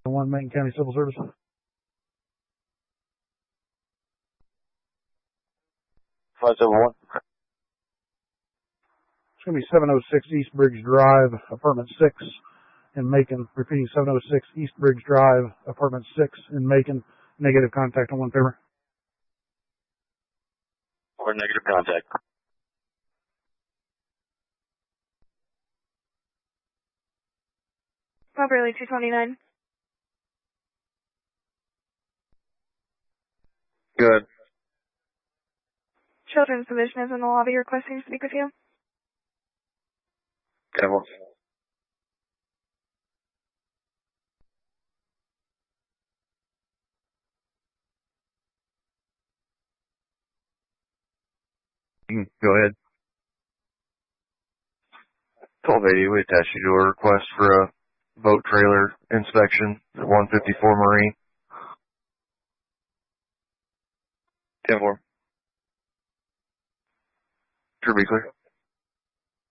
1 Macon County Civil Service. Five 7-1. It's going to be 706 East Bridge Drive, apartment 6 in Macon. Repeating, 706 East Bridge Drive, apartment 6 in Macon. Negative contact on 1 favor. Or negative contact. Properly 229. Good. Children's Division is in the lobby requesting to speak with you. Devil. Go ahead. 1280, we attached you to a request for a boat trailer inspection at 154 Marine. 10-4. Should be clear.